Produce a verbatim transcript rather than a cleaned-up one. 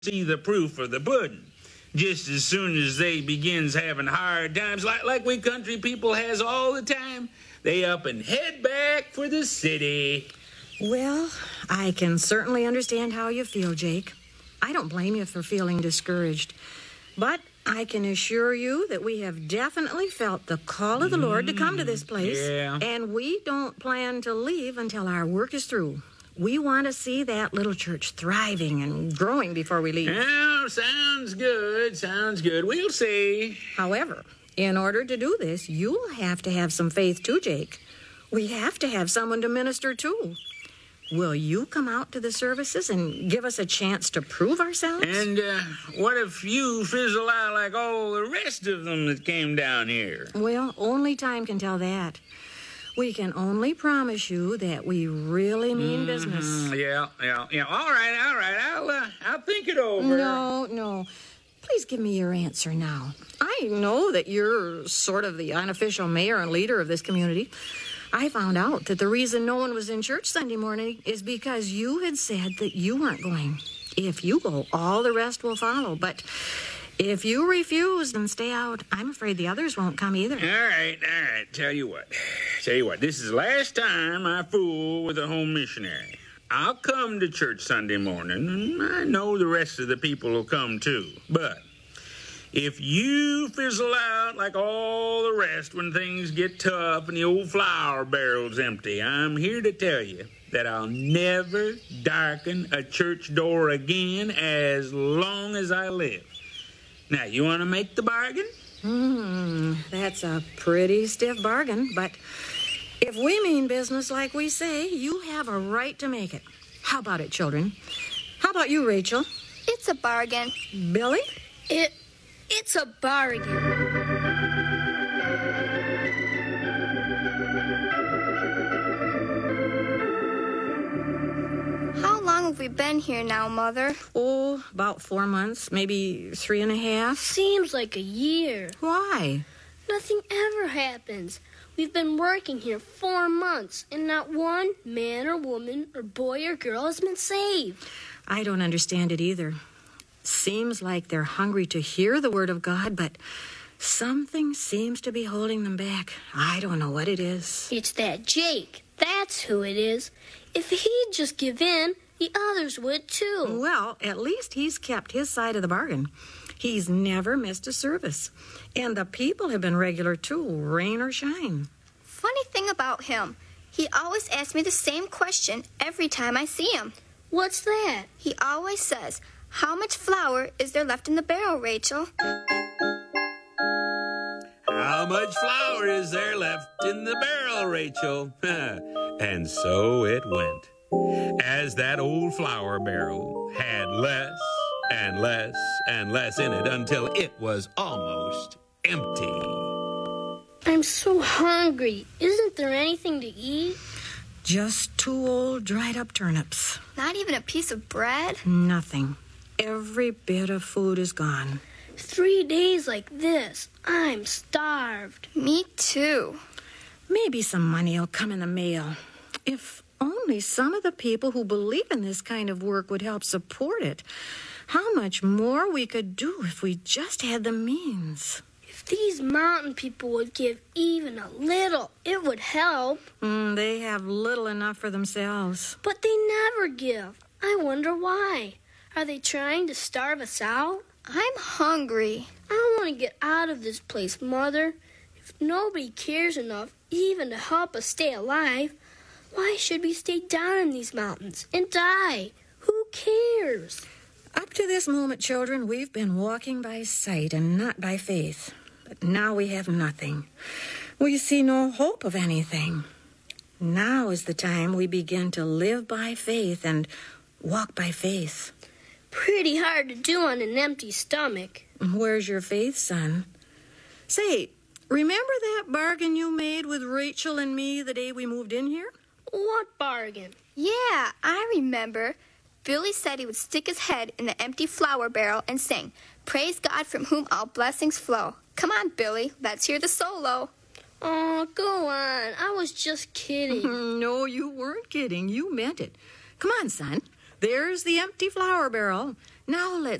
see the proof of the pudding. Just as soon as they begins having hard times, like, like we country people has all the time, they up and head back for the city. Well, I can certainly understand how you feel, Jake. I don't blame you for feeling discouraged. But I can assure you that we have definitely felt the call of the Lord to come to this place. Yeah. And we don't plan to leave until our work is through. We want to see that little church thriving and growing before we leave. Oh, sounds good, sounds good. We'll see. However, in order to do this, you'll have to have some faith too, Jake. We have to have someone to minister to. Will you come out to the services and give us a chance to prove ourselves? And uh, what if you fizzle out like all the rest of them that came down here? Well, only time can tell that. We can only promise you that we really mean Mm-hmm. business. Yeah, yeah, yeah. All right, all right. I'll, uh, I'll think it over. No, no. Please give me your answer now. I know that you're sort of the unofficial mayor and leader of this community. I found out that the reason no one was in church Sunday morning is because you had said that you weren't going. If you go, all the rest will follow. But if you refuse and stay out, I'm afraid the others won't come either. All right, all right. Tell you what. Tell you what. This is the last time I fool with a home missionary. I'll come to church Sunday morning, and I know the rest of the people will come too. But if you fizzle out like all the rest when things get tough and the old flour barrel's empty, I'm here to tell you that I'll never darken a church door again as long as I live. Now, you want to make the bargain? Hmm, that's a pretty stiff bargain, but if we mean business like we say, you have a right to make it. How about it, children? How about you, Rachel? It's a bargain. Billy? It, it's a bargain. How long have we been here now, Mother? Oh, about four months, maybe three and a half. Seems like a year. Why? Nothing ever happens. We've been working here four months, and not one man or woman or boy or girl has been saved. I don't understand it either. Seems like they're hungry to hear the word of God, but something seems to be holding them back. I don't know what it is. It's that Jake. That's who it is. If he'd just give in, the others would too. Well, at least he's kept his side of the bargain. He's never missed a service. And the people have been regular too, rain or shine. Funny thing about him, he always asks me the same question every time I see him. What's that? He always says, "How much flour is there left in the barrel, Rachel?" How much flour is there left in the barrel, Rachel? And so it went. As that old flour barrel had less and less and less in it until it was almost empty. I'm so hungry. Isn't there anything to eat? Just two old dried up turnips. Not even a piece of bread? Nothing. Every bit of food is gone. Three days like this, I'm starved. Me too. Maybe some money will come in the mail. If only some of the people who believe in this kind of work would help support it. How much more we could do if we just had the means. If these mountain people would give even a little, it would help. Mm, they have little enough for themselves. But they never give. I wonder why. Are they trying to starve us out? I'm hungry. I want to get out of this place, Mother. If nobody cares enough even to help us stay alive, why should we stay down in these mountains and die? Who cares? Up to this moment, children, we've been walking by sight and not by faith. But now we have nothing. We see no hope of anything. Now is the time we begin to live by faith and walk by faith. Pretty hard to do on an empty stomach. Where's your faith, son? Say, remember that bargain you made with Rachel and me the day we moved in here? What bargain? Yeah, I remember. Billy said he would stick his head in the empty flour barrel and sing, "Praise God from whom all blessings flow." Come on, Billy, let's hear the solo. Oh, go on. I was just kidding. No, you weren't kidding. You meant it. Come on, son. There's the empty flour barrel. Now let's